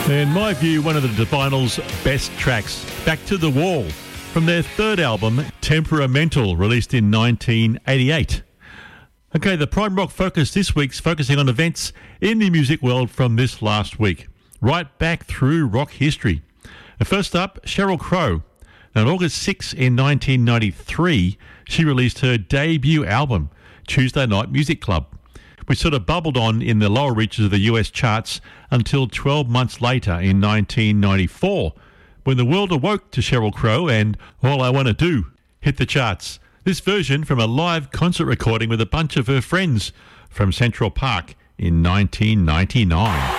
In my view, one of the Divinals' best tracks, Back to the Wall, from their third album, Temperamental, released in 1988. Okay, the Prime Rock Focus this week's focusing on events in the music world from this last week, right back through rock history. First up, Sheryl Crow. Now, on August 6 in 1993, she released her debut album, Tuesday Night Music Club, which sort of bubbled on in the lower reaches of the US charts until 12 months later in 1994, when the world awoke to Sheryl Crow and All I Want to Do hit the charts. This version from a live concert recording with a bunch of her friends from Central Park in 1999.